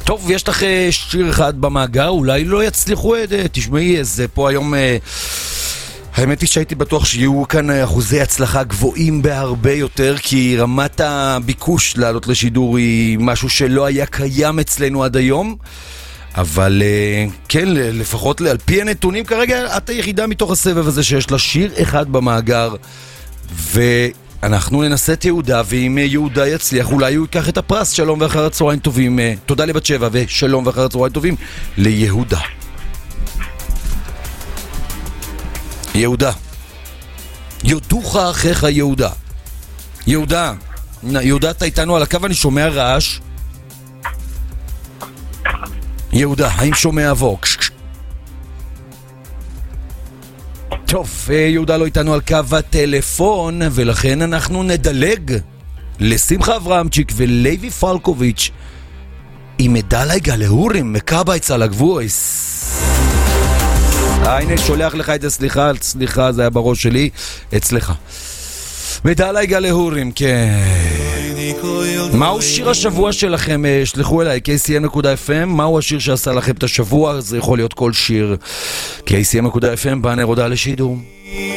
טוב, יש לך שיר אחד במאגר, אולי לא יצליחו, תשמעי, זה פה היום... האמת היא שהייתי בטוח שיהיו כאן אחוזי הצלחה גבוהים בהרבה יותר, כי רמת הביקוש לעלות לשידור היא משהו שלא היה קיים אצלנו עד היום. אבל כן, לפחות על פי הנתונים כרגע, את היחידה מתוך הסבב הזה שיש לה שיר אחד במאגר, ואנחנו ננסה את יהודה, ואם יהודה יצליח אולי הוא ייקח את הפרס. שלום ואחר הצהריים טובים, תודה לבת שבע, ושלום ואחר הצהריים טובים ליהודה. יהודה, יודוך אחיך יהודה. יהודה, יהודה, אתה איתנו על הקו? אני שומע רעש. יהודה, האם שומע אבוק? טוב, יהודה לא איתנו על קו הטלפון, ולכן אנחנו נדלג לשמחה אברהמצ'יק ולוי פלקוביץ' עם מדלי גלהורים מקבייץ על הגבויס. הנה, שולח לך את זה, סליחה, זה היה בראש שלי, אצלך. מדלי גלהורים, כן. מהו שיר השבוע שלכם? שלחו אליי, kcm.fm, מהו השיר שעשה לכם את השבוע? זה יכול להיות כל שיר. kcm.fm, באנר הודעה לשידור.